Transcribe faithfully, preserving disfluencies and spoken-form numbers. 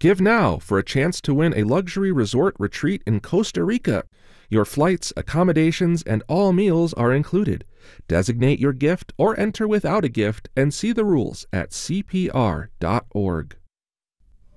Give now for a chance to win a luxury resort retreat in Costa Rica. Your flights, accommodations, and all meals are included. Designate your gift or enter without a gift and see the rules at C P R dot org.